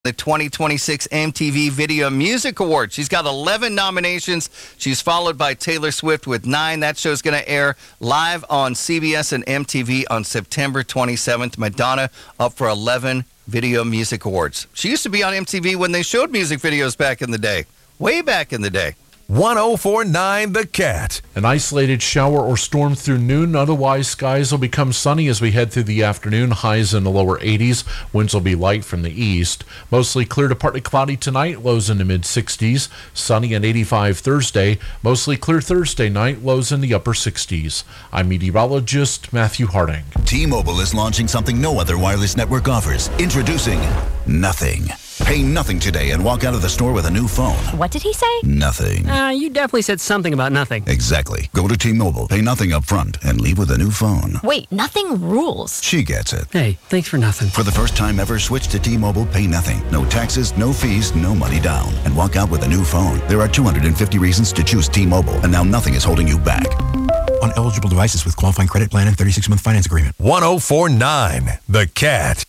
the 2026 MTV Video Music Awards. She's got 11 nominations. She's followed by Taylor Swift with 9. That show's going to air live on CBS and MTV on September 27th. Madonna up for 11 Video Music Awards. She used to be on MTV when they showed music videos back in the day. Way back in the day. 104.9 The Cat. An isolated shower or storm through noon. Otherwise, skies will become sunny as we head through the afternoon. Highs in the lower 80s. Winds will be light from the east. Mostly clear to partly cloudy tonight. Lows in the mid-60s. Sunny and 85 Thursday. Mostly clear Thursday night. Lows in the upper 60s. I'm meteorologist Matthew Harding. T-Mobile is launching something no other wireless network offers. Introducing Nothing. Pay nothing today and walk out of the store with a new phone. What did he say? Nothing. You definitely said something about nothing. Exactly. Go to T-Mobile, pay nothing up front, and leave with a new phone. Wait, nothing rules. She gets it. Hey, thanks for nothing. For the first time ever, switch to T-Mobile, pay nothing. No taxes, no fees, no money down. And walk out with a new phone. There are 250 reasons to choose T-Mobile, and now nothing is holding you back. On eligible devices with qualifying credit plan and 36-month finance agreement. 104.9 The Cat.